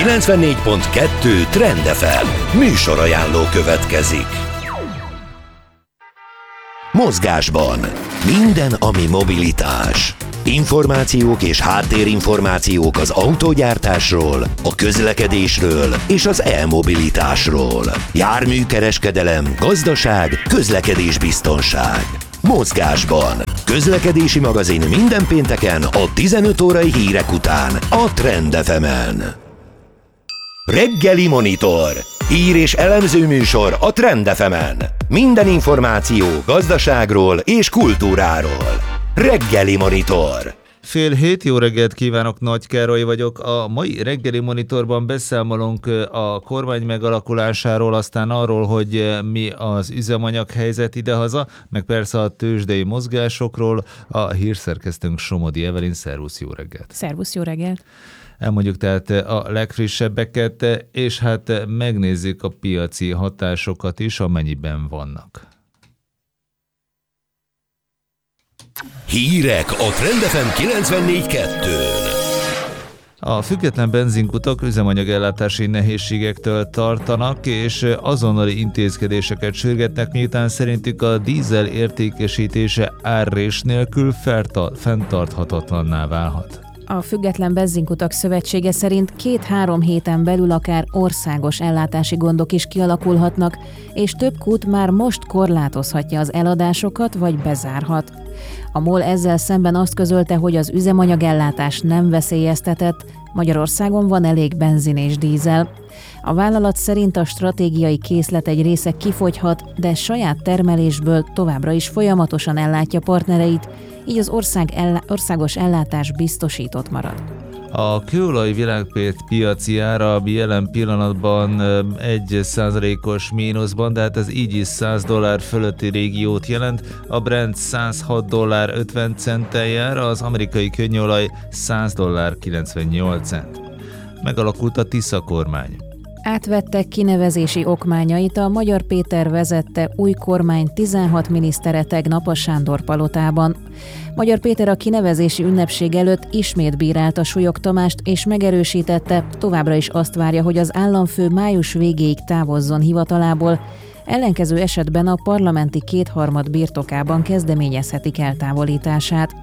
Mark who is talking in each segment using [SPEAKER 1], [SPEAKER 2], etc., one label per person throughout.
[SPEAKER 1] 94.2 Trend FM műsorajánló következik. Mozgásban minden, ami mobilitás. Információk és háttérinformációk az autógyártásról, a közlekedésről és az e-mobilitásról. Járműkereskedelem, gazdaság, közlekedésbiztonság. Mozgásban. Közlekedési magazin minden pénteken a 15 órai hírek után a Trend FM-en. Reggeli Monitor. Hír és elemző műsor a Trend FM-en. Minden információ gazdaságról és kultúráról. Reggeli Monitor.
[SPEAKER 2] 6:30, jó reggelt kívánok, Nagy Károly vagyok. A mai Reggeli Monitorban beszámolunk a kormány megalakulásáról, aztán arról, hogy mi az üzemanyaghelyzet idehaza, meg persze a tőzsdei mozgásokról. A hírszerkesztőnk Somodi Evelyn, szervusz, jó reggelt!
[SPEAKER 3] Szervusz, jó reggelt!
[SPEAKER 2] Elmondjuk tehát a legfrissebbeket, és hát megnézzük a piaci hatásokat is, amennyiben vannak.
[SPEAKER 1] Hírek a Trend FM 94.2-n.
[SPEAKER 2] A független benzinkutak üzemanyagellátási nehézségektől tartanak, és azonnali intézkedéseket sürgetnek, miután szerintük a dízel értékesítése árrés nélkül fenntarthatatlanná válhat.
[SPEAKER 3] A Független Benzinkutak Szövetsége szerint 2-3 héten belül akár országos ellátási gondok is kialakulhatnak, és több kút már most korlátozhatja az eladásokat vagy bezárhat. A MOL ezzel szemben azt közölte, hogy az üzemanyagellátás nem veszélyeztetett, Magyarországon van elég benzin és dízel. A vállalat szerint a stratégiai készlet egy része kifogyhat, de saját termelésből továbbra is folyamatosan ellátja partnereit, így az országos ellátás biztosított marad.
[SPEAKER 2] A kőolaj világpiaci ára jelen pillanatban 1%-os mínuszban, de hát ez így is $100 fölötti régiót jelent. A Brent $106.50 jár, az amerikai könnyolaj $100.98. Megalakult a Tisza kormány.
[SPEAKER 3] Átvette kinevezési okmányait a Magyar Péter vezette új kormány 16 minisztere tegnap a Sándor-palotában. Magyar Péter a kinevezési ünnepség előtt ismét bírálta Súlyog Tamást, és megerősítette, továbbra is azt várja, hogy az államfő május végéig távozzon hivatalából, ellenkező esetben a parlamenti kétharmad birtokában kezdeményezhetik eltávolítását.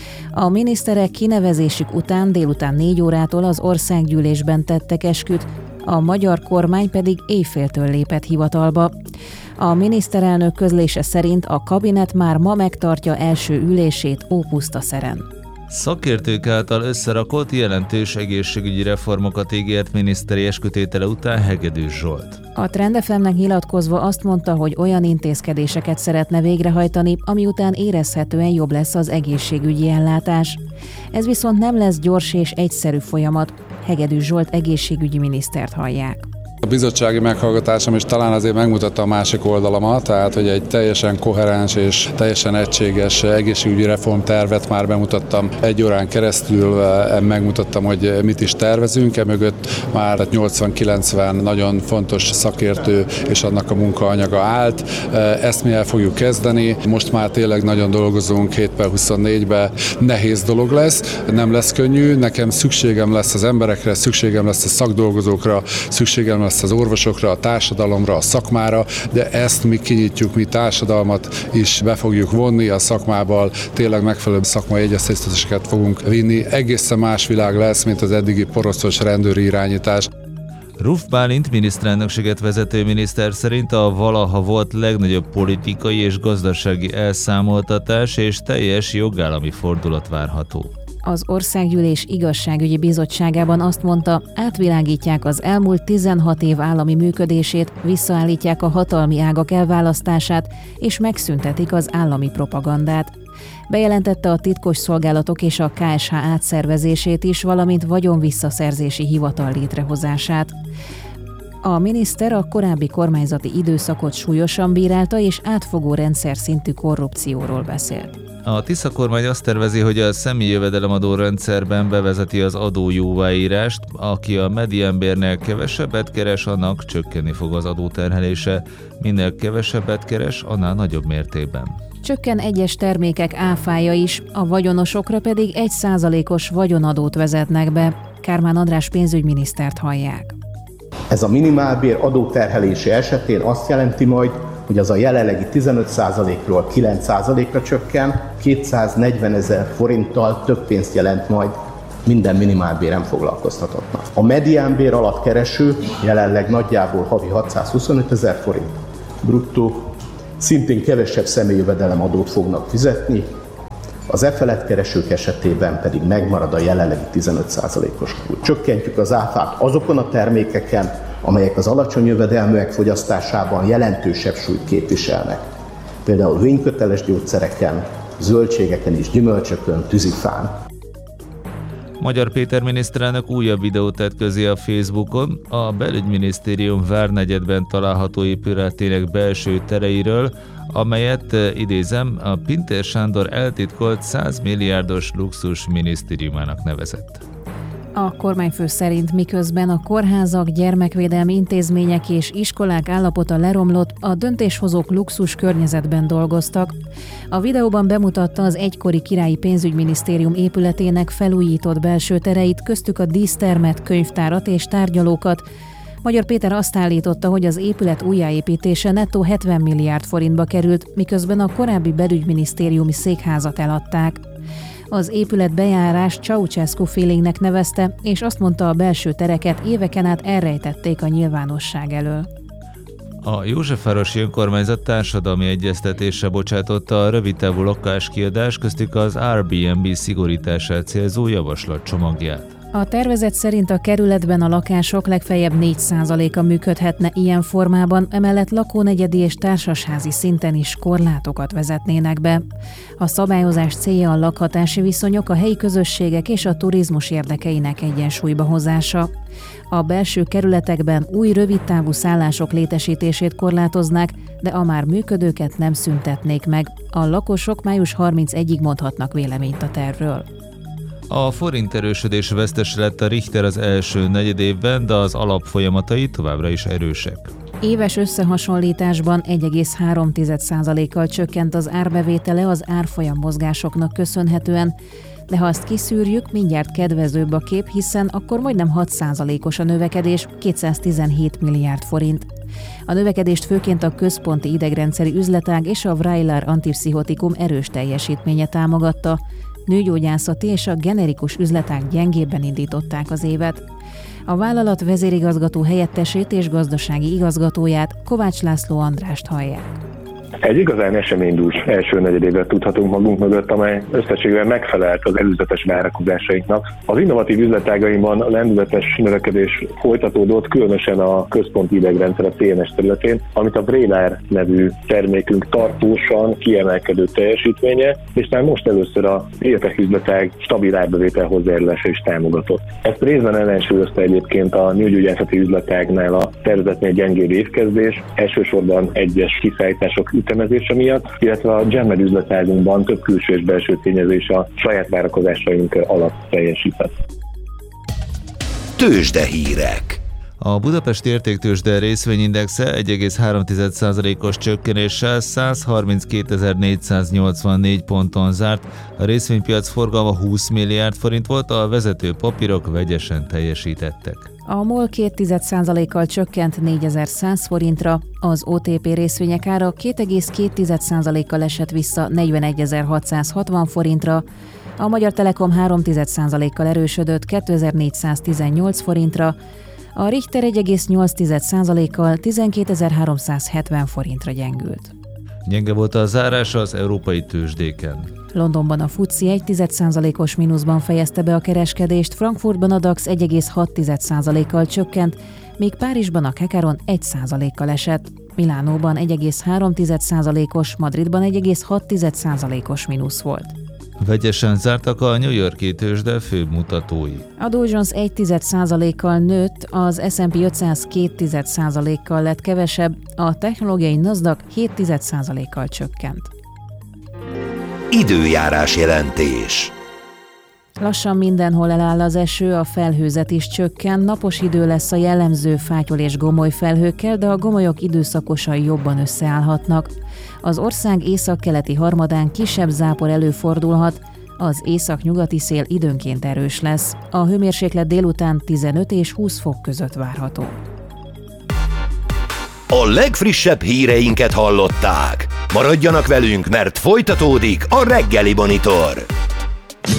[SPEAKER 3] A miniszterek kinevezésük után délután 4 órától az országgyűlésben tettek esküt, a magyar kormány pedig éjféltől lépett hivatalba. A miniszterelnök közlése szerint a kabinet már ma megtartja első ülését Ópusztaszeren.
[SPEAKER 2] Szakértők által összerakott jelentős egészségügyi reformokat ígért miniszteri eskütétele után Hegedűs Zsolt.
[SPEAKER 3] A Trend FM-nek nyilatkozva azt mondta, hogy olyan intézkedéseket szeretne végrehajtani, ami után érezhetően jobb lesz az egészségügyi ellátás. Ez viszont nem lesz gyors és egyszerű folyamat. Hegedűs Zsolt egészségügyi minisztert hallják.
[SPEAKER 4] A bizottsági meghallgatásom is talán azért megmutatta a másik oldalamat, tehát hogy egy teljesen koherens és teljesen egységes egészségügyi reformtervet már bemutattam 1 órán keresztül, megmutattam, hogy mit is tervezünk, emögött már 80-90 nagyon fontos szakértő és annak a munkaanyaga állt. Ezt mi el fogjuk kezdeni, most már tényleg nagyon dolgozunk 7/24-ben, nehéz dolog lesz, nem lesz könnyű, nekem szükségem lesz az emberekre, szükségem lesz a szakdolgozókra, szükségem lesz az orvosokra, a társadalomra, a szakmára, de ezt mi kinyitjuk, mi társadalmat is be fogjuk vonni a szakmával, tényleg megfelelő szakmai egyeztetéseket fogunk vinni. Egészen más világ lesz, mint az eddigi poroszos rendőri irányítás.
[SPEAKER 2] Ruf Bálint miniszterelnökséget vezető miniszter szerint a valaha volt legnagyobb politikai és gazdasági elszámoltatás és teljes jogállami fordulat várható.
[SPEAKER 3] Az Országgyűlés Igazságügyi Bizottságában azt mondta, átvilágítják az elmúlt 16 év állami működését, visszaállítják a hatalmi ágak elválasztását, és megszüntetik az állami propagandát. Bejelentette a titkosszolgálatok és a KSH átszervezését is, valamint vagyonvisszaszerzési hivatal létrehozását. A miniszter a korábbi kormányzati időszakot súlyosan bírálta, és átfogó rendszer szintű korrupcióról beszélt.
[SPEAKER 2] A Tisza kormány azt tervezi, hogy a személyi jövedelemadó rendszerben bevezeti az adójóváírást, aki a mediánbérnél kevesebbet keres, annak csökkenni fog az adóterhelése, minél kevesebbet keres, annál nagyobb mértékben.
[SPEAKER 3] Csökken egyes termékek áfája is, a vagyonosokra pedig 1%-os vagyonadót vezetnek be. Kármán András pénzügyminisztert hallják.
[SPEAKER 5] Ez a minimálbér adóterhelése esetén azt jelenti majd, hogy az a jelenlegi 15%-ról 9%-ra csökken, 240 000 forinttal több pénzt jelent majd minden minimálbéren foglalkoztatottnak. A mediánbér alatt kereső jelenleg nagyjából havi 625 000 forint bruttó, szintén kevesebb személyjövedelemadót fognak fizetni, az e felett keresők esetében pedig megmarad a jelenlegi 15%-os kulcs. Csökkentjük az áfát azokon a termékeken, amelyek az alacsony jövedelműek fogyasztásában jelentősebb súlyt képviselnek. Például vényköteles gyógyszereken, zöldségeken és gyümölcsökön, tűzifán.
[SPEAKER 2] Magyar Péter miniszterelnök újabb videót tett közé a Facebookon a Belügyminisztérium várnegyedben található épületének belső tereiről, amelyet, idézem, a Pintér Sándor eltitkolt 100 milliárdos luxus minisztériumának nevezett.
[SPEAKER 3] A kormányfő szerint miközben a kórházak, gyermekvédelmi intézmények és iskolák állapota leromlott, a döntéshozók luxus környezetben dolgoztak. A videóban bemutatta az egykori királyi pénzügyminisztérium épületének felújított belső tereit, köztük a dísztermet, könyvtárat és tárgyalókat. Magyar Péter azt állította, hogy az épület újjáépítése nettó 70 milliárd forintba került, miközben a korábbi belügyminisztériumi székházat eladták. Az épület bejárást Ceausescu feelingnek nevezte, és azt mondta, a belső tereket éveken át elrejtették a nyilvánosság elől.
[SPEAKER 2] A Józsefvárosi Önkormányzat társadalmi egyeztetésre bocsátotta a rövidtávú lakáskiadás, köztük az Airbnb szigorítását célzó javaslatcsomagját.
[SPEAKER 3] A tervezet szerint a kerületben a lakások legfeljebb 4%-a működhetne ilyen formában, emellett lakónegyedi és társasházi szinten is korlátokat vezetnének be. A szabályozás célja a lakhatási viszonyok, a helyi közösségek és a turizmus érdekeinek egyensúlyba hozása. A belső kerületekben új rövidtávú szállások létesítését korlátoznák, de a már működőket nem szüntetnék meg. A lakosok május 31-ig mondhatnak véleményt a tervről.
[SPEAKER 2] A forint erősödés vesztese lett a Richter az első negyedévben, de az alapfolyamatai továbbra is erősek.
[SPEAKER 3] Éves összehasonlításban 1,3%-kal csökkent az árbevétele az árfolyam mozgásoknak köszönhetően, de ha azt kiszűrjük, mindjárt kedvezőbb a kép, hiszen akkor majdnem 6%-os a növekedés, 217 milliárd forint. A növekedést főként a központi idegrendszeri üzletág és a Vraylar antipszichotikum erős teljesítménye támogatta. Nőgyógyászati és a generikus üzletág gyengébben indították az évet. A vállalat vezérigazgató helyettesét és gazdasági igazgatóját, Kovács László Andrást hallják.
[SPEAKER 6] Egy igazán eseménydús első negyedévet tudhatunk magunk mögött, amely összességében megfelelt az előzetes várakozásainknak. Az innovatív üzletágainkban a lendületes növekedés folytatódott, különösen a központi idegrendszer a CNS területén, amit a Vraylar nevű termékünk tartósan kiemelkedő teljesítménye, és már most először a biotech üzletág stabil árbevétel hozzájárulása is támogatott. Ezt részben ellensúlyozta egyébként a nőgyógyászati üzletágnál a tervezetnél gyengébb évkezdés, elsősorban egyes kiszállítások ütemezése miatt, illetve a Genmed üzletágunkban több külső és belső tényezés a saját várakozásaink alatt teljesített.
[SPEAKER 1] Tőzsdehírek.
[SPEAKER 2] A Budapesti Értéktőzsde részvényindexe 1,3%-os csökkenéssel 132.484 ponton zárt, a részvénypiac forgalma 20 milliárd forint volt, a vezető papírok vegyesen teljesítettek.
[SPEAKER 3] A MOL 2,1%-kal csökkent 4100 forintra, az OTP részvények ára 2,2%-kal esett vissza 41.660 forintra, a Magyar Telekom 3,1%-kal erősödött 2418 forintra, a Richter 1,8%-kal 12.370 forintra gyengült.
[SPEAKER 2] Gyenge volt a zárás az európai tőzsdéken.
[SPEAKER 3] Londonban a FTSE 1,1%-os mínuszban fejezte be a kereskedést, Frankfurtban a DAX 1,6%-kal csökkent, míg Párizsban a Kekaron 1%-kal esett, Milánóban 1,3%-os, Madridban 1,6%-os mínusz volt.
[SPEAKER 2] Vegyesen zártak a New York-i tőzsde főbb mutatói.
[SPEAKER 3] A Dow Jones 1,1%-kal nőtt, az S&P 500 2,1%-kal lett kevesebb, a technológiai Nasdaq 0,7%-kal csökkent.
[SPEAKER 1] Időjárás jelentés.
[SPEAKER 3] Lassan mindenhol eláll az eső, a felhőzet is csökken, napos idő lesz a jellemző fátyol és gomoly felhőkkel, de a gomolyok időszakosan jobban összeállhatnak. Az ország északkeleti harmadán kisebb zápor előfordulhat, az északnyugati szél időnként erős lesz. A hőmérséklet délután 15 és 20 fok között várható.
[SPEAKER 1] A legfrissebb híreinket hallották. Maradjanak velünk, mert folytatódik a Reggeli Monitor.